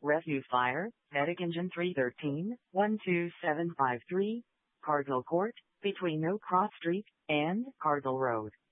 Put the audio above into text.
Rescue Fire, Medic Engine 313, 12753, Cardinal Court, between No Cross Street and Cardinal Road.